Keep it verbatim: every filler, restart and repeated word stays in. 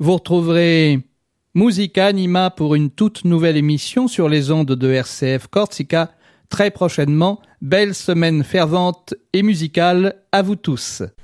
Vous retrouverez Musica Anima pour une toute nouvelle émission sur les ondes de R C F Corsica très prochainement. Belle semaine fervente et musicale à vous tous.